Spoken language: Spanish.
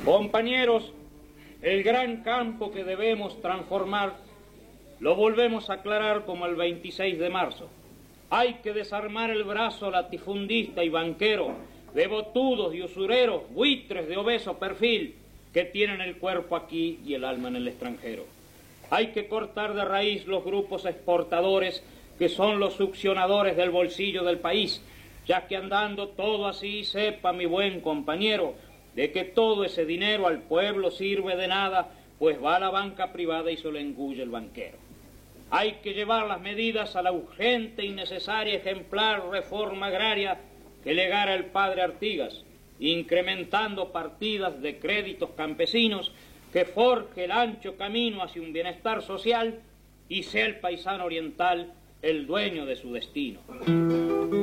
Compañeros, el gran campo que debemos transformar lo volvemos a aclarar como el 26 de marzo. Hay que desarmar el brazo latifundista y banquero de botudos y usureros, buitres de obeso perfil, que tienen el cuerpo aquí y el alma en el extranjero. Hay que cortar de raíz los grupos exportadores que son los succionadores del bolsillo del país, ya que andando todo así, sepa mi buen compañero, de que todo ese dinero al pueblo sirve de nada, pues va a la banca privada y se lo engulle el banquero. Hay que llevar las medidas a la urgente y necesaria ejemplar reforma agraria que legara el padre Artigas, incrementando partidas de créditos campesinos que forje el ancho camino hacia un bienestar social y sea el paisano oriental el dueño de su destino.